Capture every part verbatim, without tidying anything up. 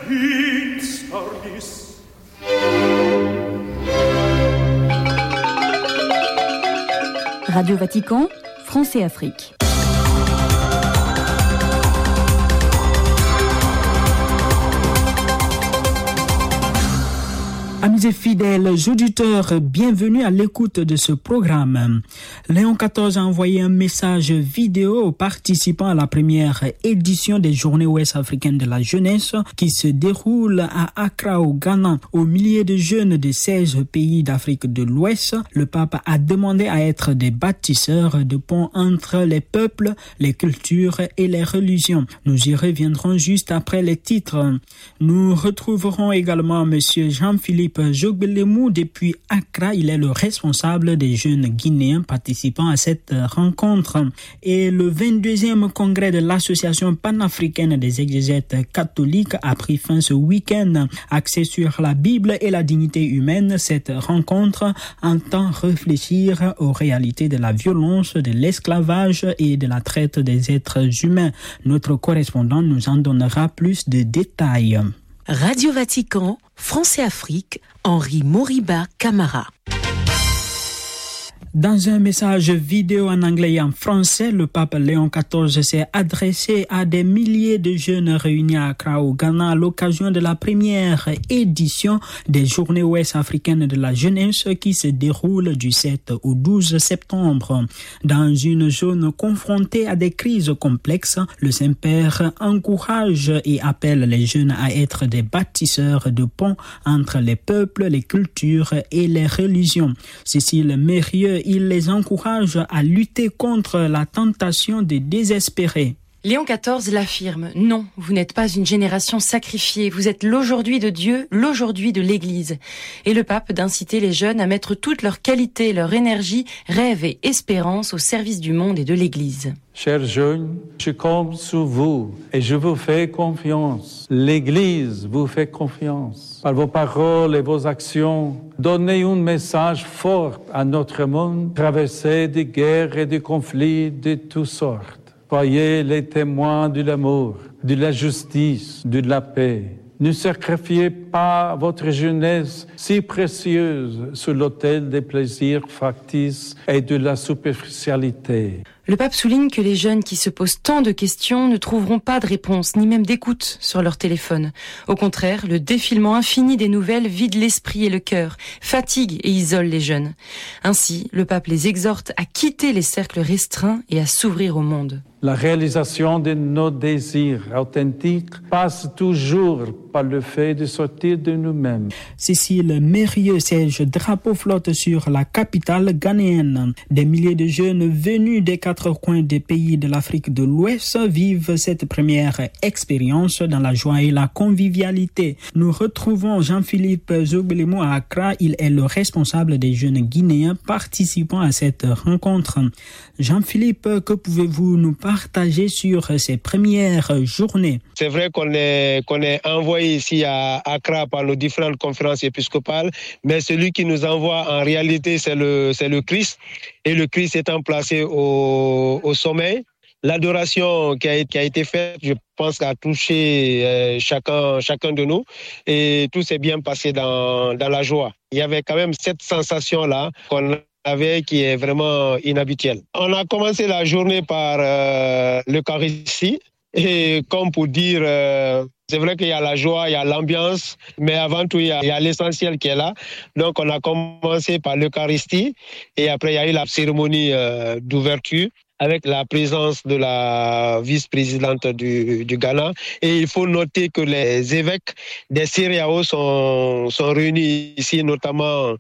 Radio Vatican, France et Afrique. Amis et fidèles auditeurs, bienvenue à l'écoute de ce programme. Léon quatorze a envoyé un message vidéo aux participants à la première édition des Journées ouest-africaines de la jeunesse qui se déroule à Accra au Ghana. Aux milliers de jeunes de seize pays d'Afrique de l'Ouest, le pape a demandé à être des bâtisseurs de ponts entre les peuples, les cultures et les religions. Nous y reviendrons juste après les titres. Nous retrouverons également monsieur Jean-Philippe Jogbelemou depuis Accra. Il est le responsable des jeunes guinéens participant à cette rencontre. Et le vingt-deuxième congrès de l'Association panafricaine des exégètes catholiques a pris fin ce week-end. Axé sur la Bible et la dignité humaine, cette rencontre entend réfléchir aux réalités de la violence, de l'esclavage et de la traite des êtres humains. Notre correspondant nous en donnera plus de détails. Radio Vatican, France et Afrique, Henri Moriba Camara. Dans un message vidéo en anglais et en français, le pape Léon quatorze s'est adressé à des milliers de jeunes réunis à Accra au Ghana à l'occasion de la première édition des Journées ouest-africaines de la jeunesse qui se déroule du sept au douze septembre. Dans une zone confrontée à des crises complexes, le Saint-Père encourage et appelle les jeunes à être des bâtisseurs de ponts entre les peuples, les cultures et les religions. Cécile Mérieux, il les encourage à lutter contre la tentation de désespérer. Léon quatorze l'affirme, non, vous n'êtes pas une génération sacrifiée, vous êtes l'aujourd'hui de Dieu, l'aujourd'hui de l'Église. Et le pape d'inciter les jeunes à mettre toutes leurs qualités, leur énergie, rêve et espérance au service du monde et de l'Église. Chers jeunes, je compte sur vous et je vous fais confiance. L'Église vous fait confiance. Par vos paroles et vos actions, donnez un message fort à notre monde, traversé de guerres et de conflits de toutes sortes. Soyez les témoins de l'amour, de la justice, de la paix. Ne sacrifiez pas votre jeunesse si précieuse sur l'autel des plaisirs factices et de la superficialité. Le pape souligne que les jeunes qui se posent tant de questions ne trouveront pas de réponse, ni même d'écoute sur leur téléphone. Au contraire, le défilement infini des nouvelles vide l'esprit et le cœur, fatigue et isole les jeunes. Ainsi, le pape les exhorte à quitter les cercles restreints et à s'ouvrir au monde. La réalisation de nos désirs authentiques passe toujours par le fait de sortir de nous-mêmes. Cécile Mérieux, siège drapeau flotte sur la capitale ghanéenne. Des milliers de jeunes venus des quatre coins des pays de l'Afrique de l'Ouest vivent cette première expérience dans la joie et la convivialité. Nous retrouvons Jean-Philippe Jogbelemou à Accra. Il est le responsable des jeunes guinéens participant à cette rencontre. Jean-Philippe, que pouvez-vous nous partager sur ces premières journées? C'est vrai qu'on est, qu'on est envoyé ici à Accra par nos différentes conférences épiscopales, mais celui qui nous envoie en réalité, c'est le, c'est le Christ. Et le Christ étant placé au, au sommet, l'adoration qui a, qui a été faite, je pense, a touché euh, chacun, chacun de nous. Et tout s'est bien passé dans, dans la joie. Il y avait quand même cette sensation-là qu'on avait qui est vraiment inhabituelle. On a commencé la journée par euh, l'Eucharistie. Et comme pour dire, euh, c'est vrai qu'il y a la joie, il y a l'ambiance, mais avant tout, il y a, il y a l'essentiel qui est là. Donc, on a commencé par l'Eucharistie et après, il y a eu la cérémonie euh, d'ouverture avec la présence de la vice-présidente du, du Ghana. Et il faut noter que les évêques des C E D E A O sont, sont réunis ici, notamment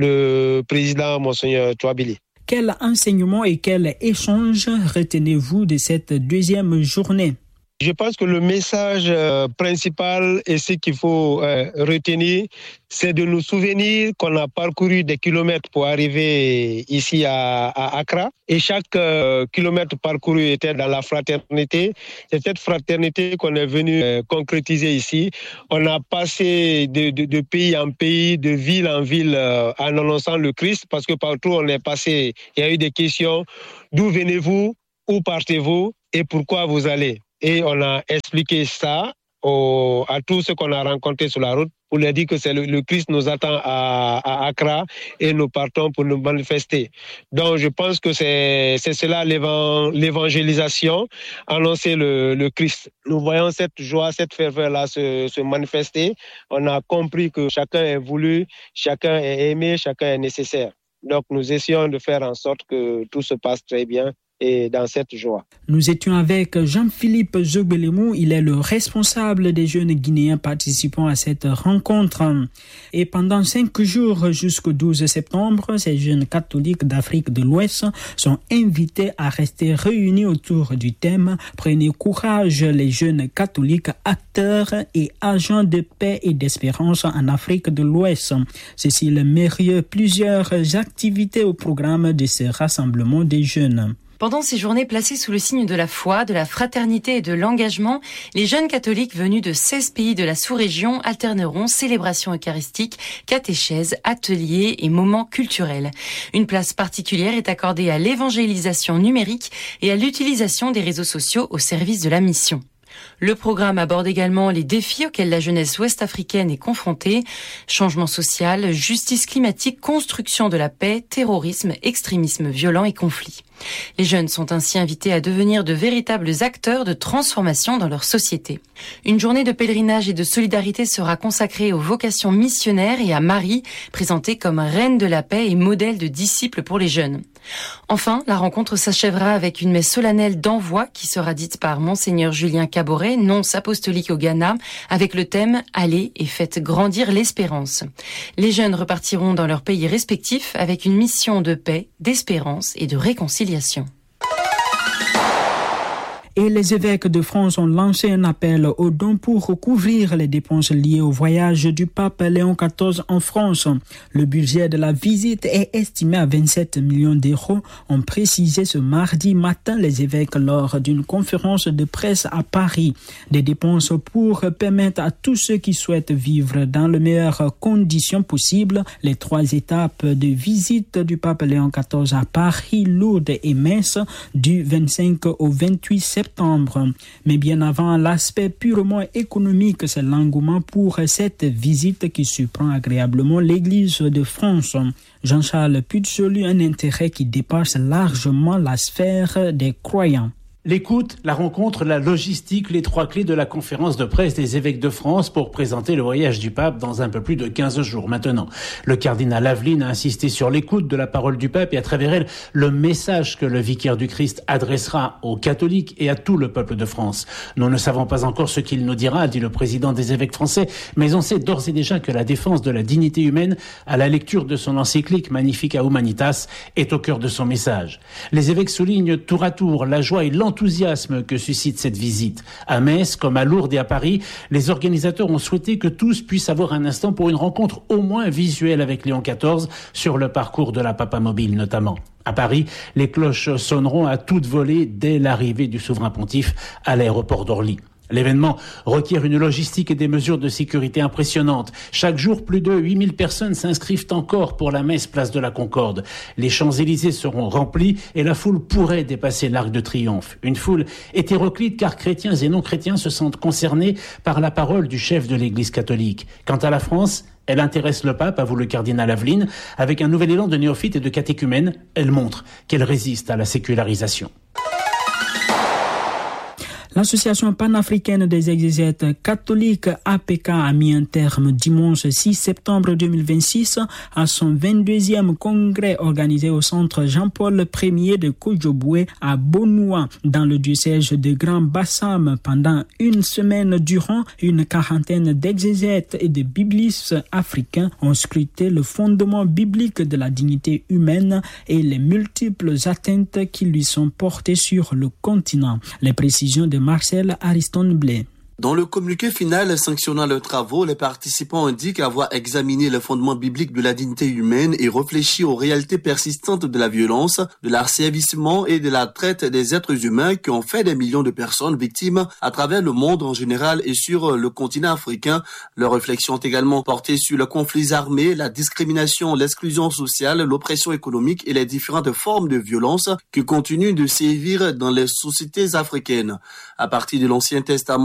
le président Monseigneur Touabili. Quel enseignement et quel échange retenez-vous de cette deuxième journée? Je pense que le message euh, principal et ce qu'il faut euh, retenir, c'est de nous souvenir qu'on a parcouru des kilomètres pour arriver ici à, à Accra. Et chaque euh, kilomètre parcouru était dans la fraternité. C'est cette fraternité qu'on est venu euh, concrétiser ici. On a passé de, de, de pays en pays, de ville en ville, euh, en annonçant le Christ, parce que partout on est passé, il y a eu des questions. D'où venez-vous? Où partez-vous? Et pourquoi vous allez? Et on a expliqué ça au, à tous ceux qu'on a rencontrés sur la route pour leur dire que c'est le, le Christ nous attend à, à Accra et nous partons pour nous manifester. Donc je pense que c'est, c'est cela l'évan, l'évangélisation, annoncer le, le Christ. Nous voyons cette joie, cette ferveur-là se, se manifester. On a compris que chacun est voulu, chacun est aimé, chacun est nécessaire. Donc nous essayons de faire en sorte que tout se passe très bien et dans cette joie. Nous étions avec Jean-Philippe Zogbelemou, il est le responsable des jeunes Guinéens participant à cette rencontre. Et pendant cinq jours jusqu'au douze septembre, ces jeunes catholiques d'Afrique de l'Ouest sont invités à rester réunis autour du thème « Prenez courage, les jeunes catholiques acteurs et agents de paix et d'espérance en Afrique de l'Ouest ». Cécile Mérieux, plusieurs activités au programme de ce rassemblement des jeunes. Pendant ces journées placées sous le signe de la foi, de la fraternité et de l'engagement, les jeunes catholiques venus de seize pays de la sous-région alterneront célébrations eucharistiques, catéchèses, ateliers et moments culturels. Une place particulière est accordée à l'évangélisation numérique et à l'utilisation des réseaux sociaux au service de la mission. Le programme aborde également les défis auxquels la jeunesse ouest-africaine est confrontée, changement social, justice climatique, construction de la paix, terrorisme, extrémisme violent et conflits. Les jeunes sont ainsi invités à devenir de véritables acteurs de transformation dans leur société. Une journée de pèlerinage et de solidarité sera consacrée aux vocations missionnaires et à Marie, présentée comme reine de la paix et modèle de disciple pour les jeunes. Enfin, la rencontre s'achèvera avec une messe solennelle d'envoi qui sera dite par Monseigneur Julien Caboret, nonce apostolique au Ghana, avec le thème « Allez et faites grandir l'espérance ». Les jeunes repartiront dans leurs pays respectifs avec une mission de paix, d'espérance et de réconciliation. Et les évêques de France ont lancé un appel aux dons pour couvrir les dépenses liées au voyage du pape Léon quatorze en France. Le budget de la visite est estimé à vingt-sept millions d'euros, ont précisé ce mardi matin les évêques lors d'une conférence de presse à Paris. Des dépenses pour permettre à tous ceux qui souhaitent vivre dans les meilleures conditions possibles les trois étapes de visite du pape Léon quatorze à Paris, Lourdes et Metz du vingt-cinq au vingt-huit septembre. Mais bien avant l'aspect purement économique, c'est l'engouement pour cette visite qui surprend agréablement l'Église de France. Jean-Charles Putzolu, un intérêt qui dépasse largement la sphère des croyants. L'écoute, la rencontre, la logistique, les trois clés de la conférence de presse des évêques de France pour présenter le voyage du pape dans un peu plus de quinze jours maintenant. Le cardinal Aveline a insisté sur l'écoute de la parole du pape et à travers elle, le message que le vicaire du Christ adressera aux catholiques et à tout le peuple de France. Nous ne savons pas encore ce qu'il nous dira, dit le président des évêques français, mais on sait d'ores et déjà que la défense de la dignité humaine, à la lecture de son encyclique Magnificat Humanitas, est au cœur de son message. Les évêques soulignent tour à tour la joie et l'enthousiasme L'enthousiasme que suscite cette visite. À Metz, comme à Lourdes et à Paris, les organisateurs ont souhaité que tous puissent avoir un instant pour une rencontre au moins visuelle avec Léon quatorze sur le parcours de la Papa Mobile notamment. À Paris, les cloches sonneront à toute volée dès l'arrivée du souverain pontife à l'aéroport d'Orly. L'événement requiert une logistique et des mesures de sécurité impressionnantes. Chaque jour, plus de huit mille personnes s'inscrivent encore pour la messe place de la Concorde. Les Champs-Élysées seront remplis et la foule pourrait dépasser l'Arc de Triomphe. Une foule hétéroclite car chrétiens et non-chrétiens se sentent concernés par la parole du chef de l'Église catholique. Quant à la France, elle intéresse le pape, avoue le cardinal Aveline. Avec un nouvel élan de néophytes et de catéchumènes, elle montre qu'elle résiste à la sécularisation. L'Association panafricaine des exégètes catholiques A P K a mis un terme dimanche six septembre deux mille vingt-six à son vingt-deuxième congrès organisé au centre Jean-Paul Ier de Kojobwe à Bonoua dans le diocèse de Grand Bassam. Pendant une semaine durant, une quarantaine d'exégètes et de biblistes africains ont scruté le fondement biblique de la dignité humaine et les multiples atteintes qui lui sont portées sur le continent. Les précisions de Marcel Ariston-Blé. Dans le communiqué final sanctionnant leurs travaux, les participants indiquent avoir examiné le fondement biblique de la dignité humaine et réfléchi aux réalités persistantes de la violence, de l'asservissement et de la traite des êtres humains qui ont fait des millions de personnes victimes à travers le monde en général et sur le continent africain. Leurs réflexions ont également porté sur les conflits armés, la discrimination, l'exclusion sociale, l'oppression économique et les différentes formes de violence qui continuent de sévir dans les sociétés africaines. À partir de l'Ancien Testament et du Nouveau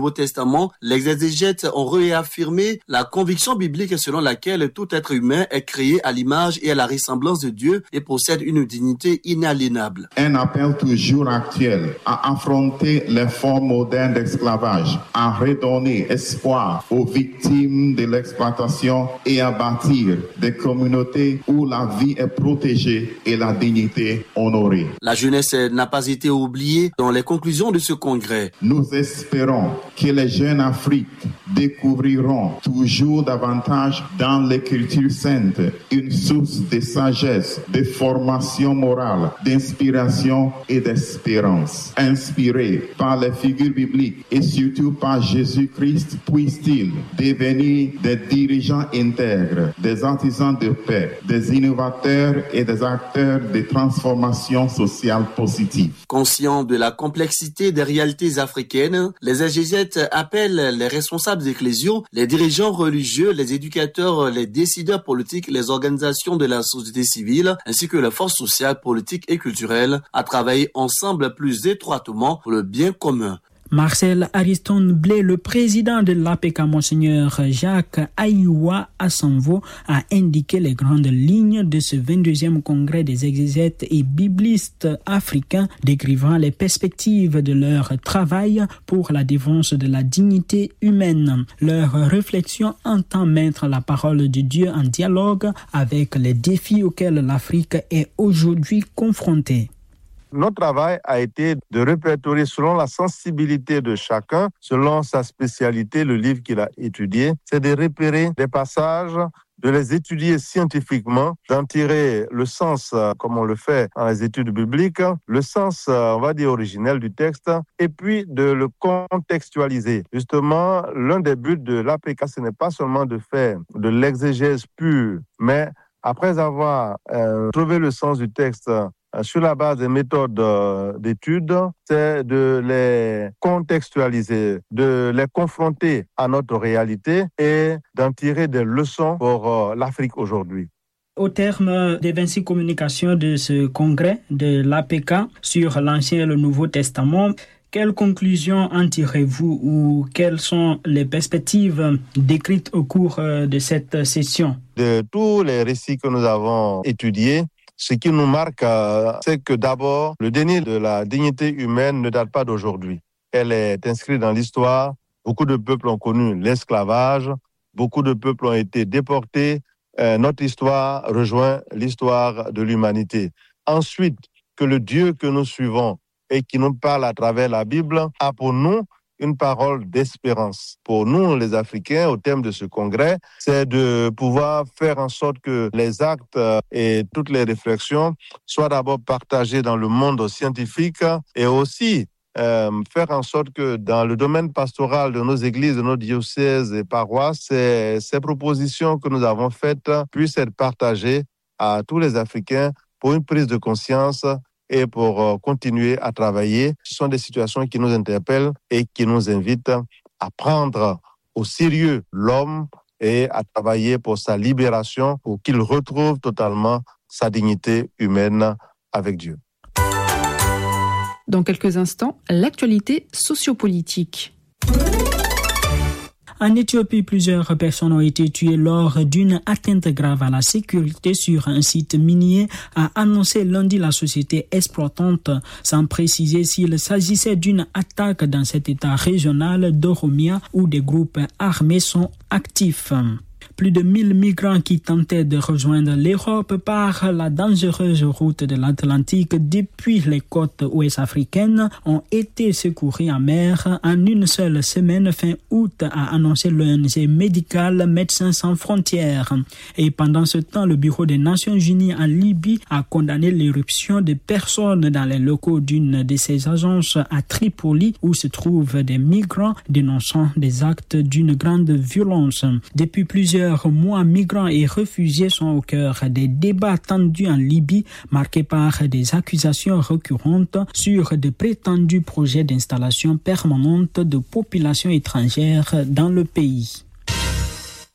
Nouveau Testament, les exégètes ont réaffirmé la conviction biblique selon laquelle tout être humain est créé à l'image et à la ressemblance de Dieu et possède une dignité inaliénable. Un appel toujours actuel à affronter les formes modernes d'esclavage, à redonner espoir aux victimes de l'exploitation et à bâtir des communautés où la vie est protégée et la dignité honorée. La jeunesse n'a pas été oubliée dans les conclusions de ce congrès. Nous espérons que les jeunes Afrique découvriront toujours davantage dans l'écriture sainte une source de sagesse, de formation morale, d'inspiration et d'espérance. Inspirés par les figures bibliques et surtout par Jésus-Christ, puissent-ils devenir des dirigeants intègres, des artisans de paix, des innovateurs et des acteurs de transformation sociale positive. Conscients de la complexité des réalités africaines, les exégètes appellent les responsables ecclésiaux, les dirigeants religieux, les éducateurs, les décideurs politiques, les organisations de la société civile, ainsi que les forces sociales, politiques et culturelles à travailler ensemble plus étroitement pour le bien commun. Marcel Ariston Blé, le président de l'A P C A, Monseigneur Jacques Aïwa Assanvo, a indiqué les grandes lignes de ce vingt-deuxième congrès des exégètes et biblistes africains, décrivant les perspectives de leur travail pour la défense de la dignité humaine. Leur réflexion entend mettre la parole de Dieu en dialogue avec les défis auxquels l'Afrique est aujourd'hui confrontée. Notre travail a été de répertorier selon la sensibilité de chacun, selon sa spécialité, le livre qu'il a étudié. C'est de repérer des passages, de les étudier scientifiquement, d'en tirer le sens, comme on le fait dans les études bibliques, le sens, on va dire, originel du texte, et puis de le contextualiser. Justement, l'un des buts de l'A P C A, ce n'est pas seulement de faire de l'exégèse pure, mais après avoir euh, trouvé le sens du texte, sur la base des méthodes d'études, c'est de les contextualiser, de les confronter à notre réalité et d'en tirer des leçons pour l'Afrique aujourd'hui. Au terme des vingt-six communications de ce congrès de l'A P C A sur l'Ancien et le Nouveau Testament, quelles conclusions en tirez-vous ou quelles sont les perspectives décrites au cours de cette session? De tous les récits que nous avons étudiés, ce qui nous marque, c'est que d'abord, le déni de la dignité humaine ne date pas d'aujourd'hui. Elle est inscrite dans l'histoire. Beaucoup de peuples ont connu l'esclavage. Beaucoup de peuples ont été déportés. Euh, notre histoire rejoint l'histoire de l'humanité. Ensuite, que le Dieu que nous suivons et qui nous parle à travers la Bible a pour nous une parole d'espérance. Pour nous, les Africains, au terme de ce congrès, c'est de pouvoir faire en sorte que les actes et toutes les réflexions soient d'abord partagées dans le monde scientifique et aussi euh, faire en sorte que dans le domaine pastoral de nos églises, de nos diocèses et paroisses, ces, ces propositions que nous avons faites puissent être partagées à tous les Africains pour une prise de conscience et pour continuer à travailler. Ce sont des situations qui nous interpellent et qui nous invitent à prendre au sérieux l'homme et à travailler pour sa libération, pour qu'il retrouve totalement sa dignité humaine avec Dieu. Dans quelques instants, l'actualité sociopolitique. En Éthiopie, plusieurs personnes ont été tuées lors d'une atteinte grave à la sécurité sur un site minier, a annoncé lundi la société exploitante, sans préciser s'il s'agissait d'une attaque dans cet état régional d'Oromia où des groupes armés sont actifs. Plus de mille migrants qui tentaient de rejoindre l'Europe par la dangereuse route de l'Atlantique depuis les côtes ouest-africaines ont été secourus en mer en une seule semaine fin août, a annoncé l'O N G médicale Médecins sans frontières. Et pendant ce temps, le Bureau des Nations Unies en Libye a condamné l'éruption de personnes dans les locaux d'une de ses agences à Tripoli où se trouvent des migrants dénonçant des actes d'une grande violence. Depuis plusieurs mois, migrants et réfugiés sont au cœur des débats tendus en Libye, marqués par des accusations récurrentes sur de prétendus projets d'installation permanente de populations étrangères dans le pays.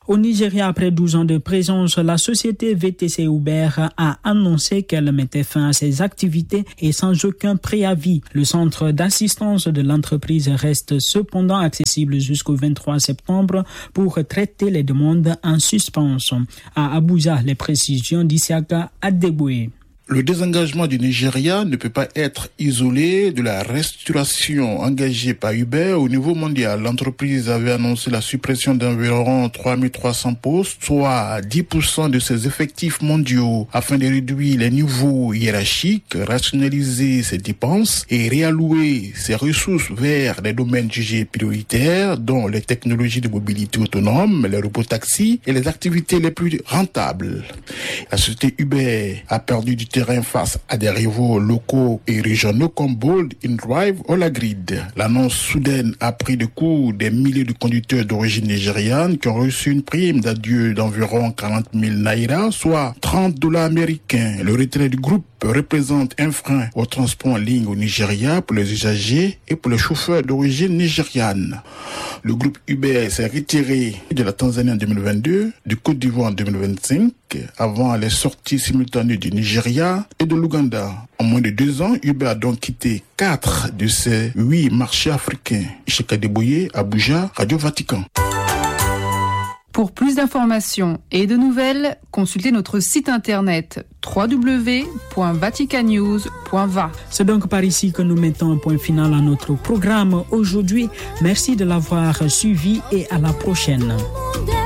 Au Nigeria, après douze ans de présence, la société V T C Uber a annoncé qu'elle mettait fin à ses activités et sans aucun préavis. Le centre d'assistance de l'entreprise reste cependant accessible jusqu'au vingt-trois septembre pour traiter les demandes en suspens. À Abuja, les précisions d'Isiaka Adeboué. Le désengagement du Nigeria ne peut pas être isolé de la restructuration engagée par Uber au niveau mondial. L'entreprise avait annoncé la suppression d'environ trois mille trois cents postes, soit dix pour cent de ses effectifs mondiaux, afin de réduire les niveaux hiérarchiques, rationaliser ses dépenses et réallouer ses ressources vers les domaines jugés prioritaires, dont les technologies de mobilité autonome, les robotaxis et les activités les plus rentables. La société Uber a perdu du terrain face à des rivaux locaux et régionaux comme Bolt, InDrive ou La Grid. L'annonce soudaine a pris de court des milliers de conducteurs d'origine nigériane qui ont reçu une prime d'adieu d'environ quarante mille naira, soit trente dollars américains. Le retrait du groupe représente un frein au transport en ligne au Nigeria pour les usagers et pour les chauffeurs d'origine nigériane. Le groupe Uber s'est retiré de la Tanzanie en deux mille vingt-deux, du Côte d'Ivoire en deux mille vingt-cinq, avant les sorties simultanées du Nigeria et de l'Ouganda. En moins de deux ans, Uber a donc quitté quatre de ses huit marchés africains. Ishaka Deboye, Abuja, Radio Vatican. Pour plus d'informations et de nouvelles, consultez notre site internet w w w point vatican news point v a. C'est donc par ici que nous mettons un point final à notre programme aujourd'hui. Merci de l'avoir suivi et à la prochaine.